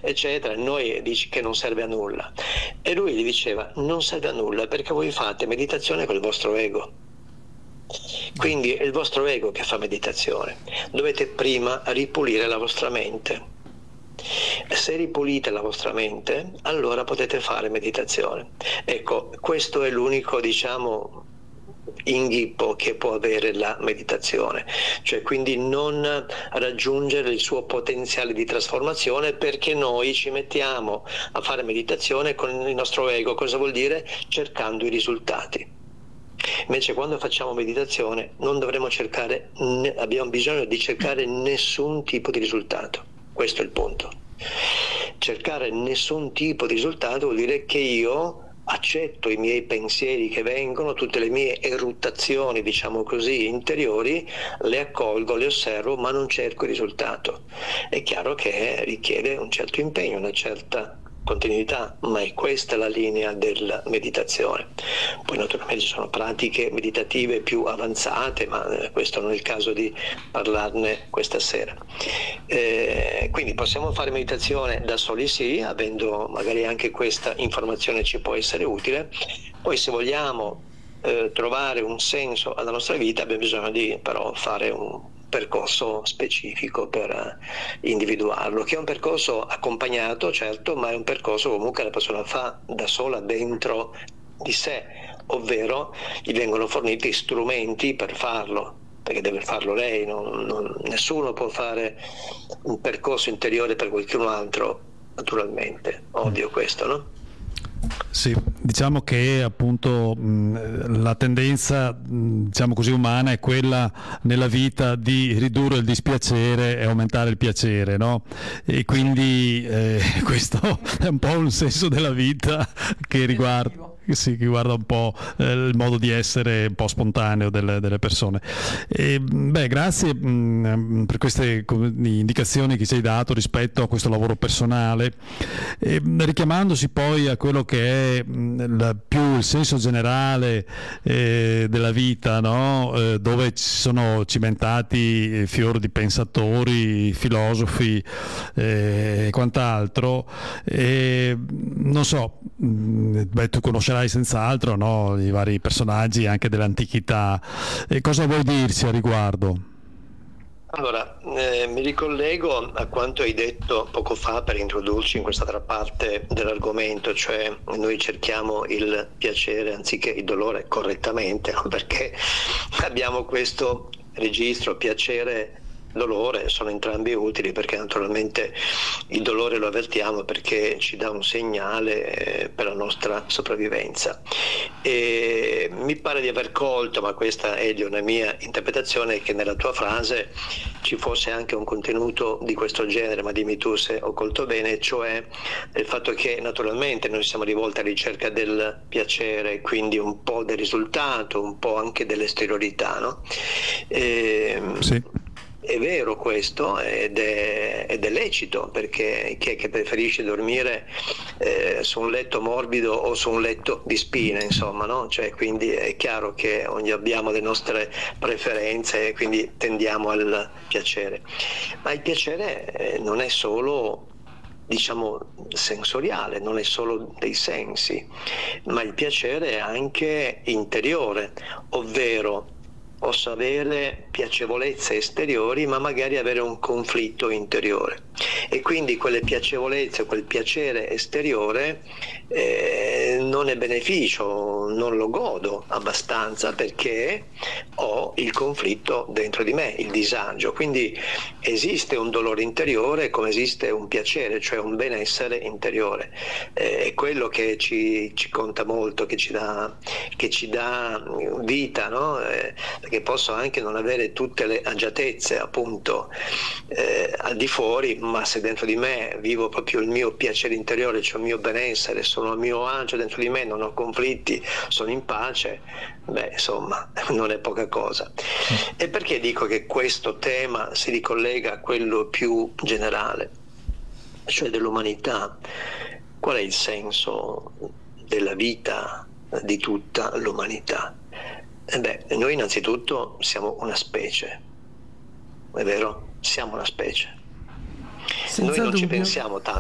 eccetera, e noi dici che non serve a nulla. E lui gli diceva: non serve a nulla perché voi fate meditazione col vostro ego. Quindi è il vostro ego che fa meditazione. Dovete prima ripulire la vostra mente. Se ripulite la vostra mente, allora potete fare meditazione. Ecco, questo è l'unico, diciamo, inghippo che può avere la meditazione, cioè quindi non raggiungere il suo potenziale di trasformazione, perché noi ci mettiamo a fare meditazione con il nostro ego. Cosa vuol dire? Cercando i risultati. Invece quando facciamo meditazione non dovremo cercare, abbiamo bisogno di cercare nessun tipo di risultato. Questo è il punto. Cercare nessun tipo di risultato vuol dire che io accetto i miei pensieri che vengono, tutte le mie eruttazioni, diciamo così, interiori, le accolgo, le osservo, ma non cerco il risultato. È chiaro che richiede un certo impegno, una certa continuità, ma è questa la linea della meditazione. Poi naturalmente ci sono pratiche meditative più avanzate, ma questo non è il caso di parlarne questa sera. Quindi possiamo fare meditazione da soli, sì, avendo magari anche questa informazione ci può essere utile. Poi se vogliamo trovare un senso alla nostra vita abbiamo bisogno di però fare un percorso specifico per individuarlo, che è un percorso accompagnato, certo, ma è un percorso comunque la persona fa da sola dentro di sé, ovvero gli vengono forniti strumenti per farlo, perché deve farlo lei, nessuno può fare un percorso interiore per qualcun altro, naturalmente, ovvio questo, no? Sì, diciamo che appunto la tendenza, diciamo così, umana è quella nella vita di ridurre il dispiacere e aumentare il piacere, no? E quindi questo è un po' un senso della vita che riguarda, sì, che riguarda un po' il modo di essere un po' spontaneo delle persone. E, beh, grazie per queste indicazioni che ci hai dato rispetto a questo lavoro personale, e, richiamandosi poi a quello che è più il senso generale della vita, no? Dove ci sono cimentati fior di pensatori, filosofi e quant'altro. Non so, beh, tu conoscerai senz'altro, no? I vari personaggi anche dell'antichità. Cosa vuoi dirci a riguardo? Allora, mi ricollego a quanto hai detto poco fa per introdurci in quest'altra parte dell'argomento, cioè noi cerchiamo il piacere anziché il dolore correttamente, no? Perché abbiamo questo registro piacere. Dolore sono entrambi utili, perché naturalmente il dolore lo avvertiamo perché ci dà un segnale per la nostra sopravvivenza. E mi pare di aver colto, ma questa è di una mia interpretazione, che nella tua frase ci fosse anche un contenuto di questo genere, ma dimmi tu se ho colto bene, cioè il fatto che naturalmente noi siamo rivolti alla ricerca del piacere, quindi un po' del risultato, un po' anche dell'esteriorità, no? Sì. È vero questo, ed è lecito, perché chi è che preferisce dormire su un letto morbido o su un letto di spine, insomma, no? Cioè, quindi è chiaro che abbiamo le nostre preferenze e quindi tendiamo al piacere. Ma il piacere non è solo, diciamo, sensoriale, non è solo dei sensi, ma il piacere è anche interiore, ovvero posso avere piacevolezze esteriori, ma magari avere un conflitto interiore. E quindi quelle piacevolezze, quel piacere esteriore non è beneficio, non lo godo abbastanza, perché ho il conflitto dentro di me, il disagio. Quindi esiste un dolore interiore come esiste un piacere, cioè un benessere interiore. È quello che ci conta molto, che ci dà vita, no? Che posso anche non avere tutte le agiatezze appunto al di fuori, ma se dentro di me vivo proprio il mio piacere interiore, cioè il mio benessere, sono a mio agio dentro di me, non ho conflitti, sono in pace, beh, insomma, non è poca cosa. E perché dico che questo tema si ricollega a quello più generale, cioè dell'umanità? Qual è il senso della vita di tutta l'umanità? Noi innanzitutto siamo una specie, è vero? Siamo una specie. Senza Noi non ci dubbio. pensiamo tanto